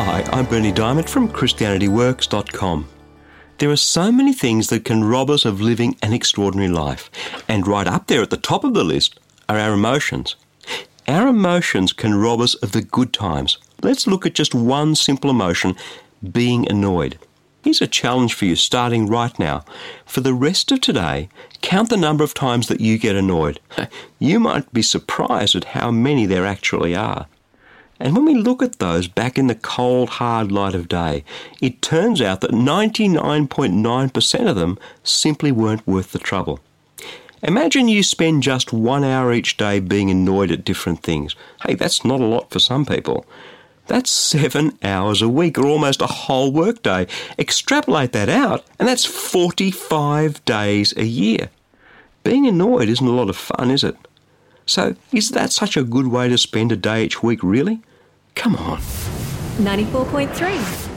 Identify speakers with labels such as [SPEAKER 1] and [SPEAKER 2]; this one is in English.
[SPEAKER 1] Hi, I'm Bernie Diamond from ChristianityWorks.com. There are so many things that can rob us of living an extraordinary life, and right up there at the top of the list are our emotions. Our emotions can rob us of the good times. Let's look at just one simple emotion, being annoyed. Here's a challenge for you starting right now. For the rest of today, count the number of times that you get annoyed. You might be surprised at how many there actually are. And when we look at those back in the cold, hard light of day, it turns out that 99.9% of them simply weren't worth the trouble. Imagine you spend just 1 hour each day being annoyed at different things. Hey, that's not a lot for some people. That's 7 hours a week, or almost a whole workday. Extrapolate that out, and that's 45 days a year. Being annoyed isn't a lot of fun, is it? So, is that such a good way to spend a day each week, really? Come on.
[SPEAKER 2] 94.3